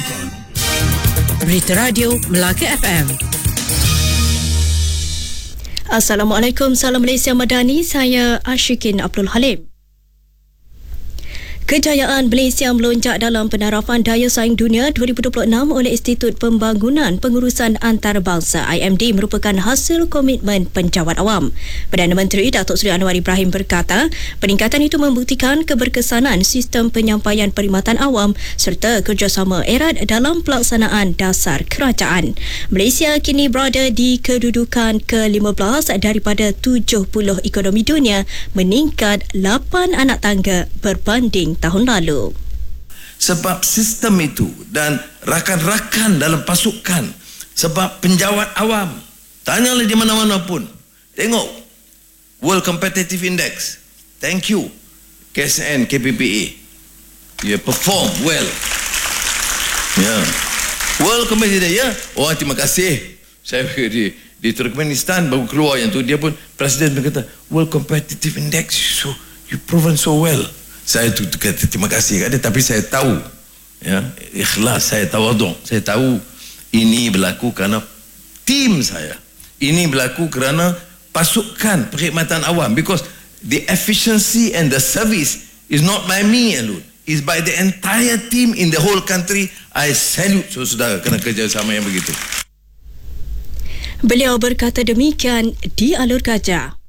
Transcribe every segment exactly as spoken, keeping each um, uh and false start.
Berita Radio Melaka F M. Assalamualaikum, salam Malaysia Madani, saya Ashikin Abdul Halim. Kejayaan Malaysia melonjak dalam penarafan daya saing dunia dua ribu dua puluh enam oleh Institut Pembangunan Pengurusan Antarabangsa I M D merupakan hasil komitmen penjawat awam. Perdana Menteri Datuk Seri Anwar Ibrahim berkata, peningkatan itu membuktikan keberkesanan sistem penyampaian perkhidmatan awam serta kerjasama erat dalam pelaksanaan dasar kerajaan. Malaysia kini berada di kedudukan ke lima belas daripada tujuh puluh ekonomi dunia, meningkat lapan anak tangga berbanding tahun lalu. Sebab sistem itu dan rakan-rakan dalam pasukan, sebab penjawat awam, tanyalah di mana-mana pun, tengok World Competitive Index, thank you K S N, K P P A, you perform well. Yeah. World Competitive, ya. Yeah. Oh, terima kasih. Saya di di Turkmenistan baru keluar yang tu, dia pun presiden berkata World Competitive Index, so you proven so well. Saya tu kata terima kasih kat dia, tapi saya tahu, ya, ikhlas, saya tawaduk, saya tahu ini berlaku kerana tim saya, ini berlaku kerana pasukan perkhidmatan awam, because the efficiency and the service is not by me alone, is by the entire team in the whole country. I salute saudara kerana kerjasama yang begitu. Beliau berkata demikian di Alur Gajah.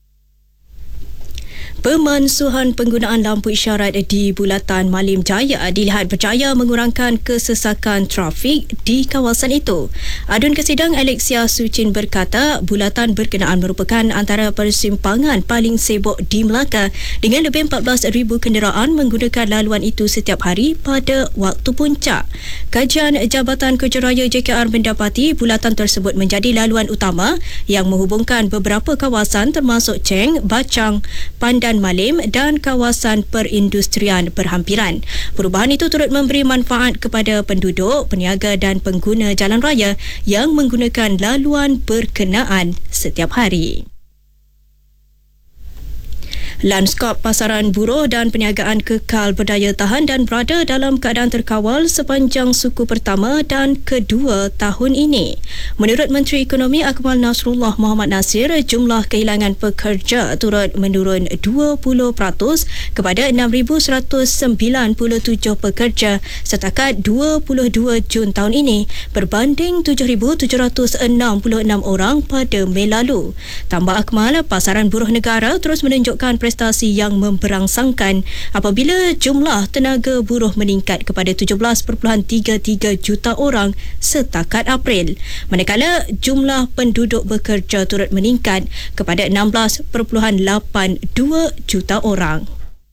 Pemansuhan penggunaan lampu isyarat di Bulatan Malim Jaya dilihat berjaya mengurangkan kesesakan trafik di kawasan itu. Adun Kesidang Alexia Sucin berkata, bulatan berkenaan merupakan antara persimpangan paling sibuk di Melaka dengan lebih empat belas ribu kenderaan menggunakan laluan itu setiap hari pada waktu puncak. Kajian Jabatan Kerja Raya J K R mendapati bulatan tersebut menjadi laluan utama yang menghubungkan beberapa kawasan termasuk Cheng, Bacang, Pandan Malim dan kawasan perindustrian berhampiran. Perubahan itu turut memberi manfaat kepada penduduk, peniaga dan pengguna jalan raya yang menggunakan laluan berkenaan setiap hari. Lanskap pasaran buruh dan perniagaan kekal berdaya tahan dan berada dalam keadaan terkawal sepanjang suku pertama dan kedua tahun ini. Menurut Menteri Ekonomi Akmal Nasrullah Muhammad Nasir, jumlah kehilangan pekerja turut menurun dua puluh peratus kepada enam ribu seratus sembilan puluh tujuh pekerja setakat dua puluh dua Jun tahun ini berbanding tujuh ribu tujuh ratus enam puluh enam orang pada Mei lalu. Tambah Akmal, pasaran buruh negara terus menunjukkan prestasi yang memberangsangkan apabila jumlah tenaga buruh meningkat kepada tujuh belas perpuluhan tiga tiga juta orang setakat April, manakala jumlah penduduk bekerja turut meningkat kepada enam belas perpuluhan lapan dua juta orang.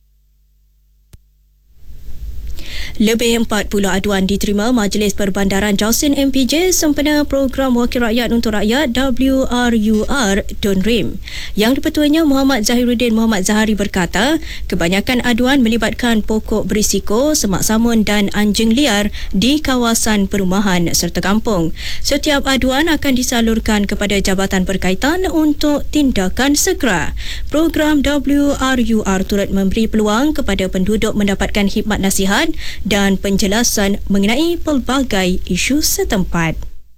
Lebih empat puluh aduan diterima Majlis Perbandaran Jasin M P J sempena program Wakil Rakyat untuk Rakyat W R U R D U N R I M. Yang di-Ketuanya Muhammad Zahiruddin Muhammad Zahari berkata, kebanyakan aduan melibatkan pokok berisiko, semak samun dan anjing liar di kawasan perumahan serta kampung. Setiap aduan akan disalurkan kepada jabatan berkaitan untuk tindakan segera. Program W R U R turut memberi peluang kepada penduduk mendapatkan khidmat nasihat dan penjelasan mengenai pelbagai isu setempat.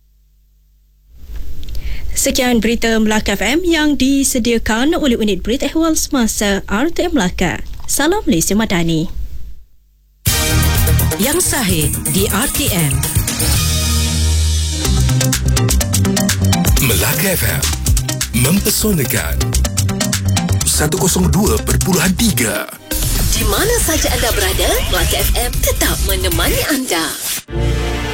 Sekian berita Melaka F M yang disediakan oleh Unit Berita Ehwal Semasa R T M Melaka. Salam Malaysia Madani. Yang sahih di R T M. Melaka F M mempesonakan seratus dua perpuluhan tiga. Di mana saja anda berada, Melaka F M tetap menemani anda.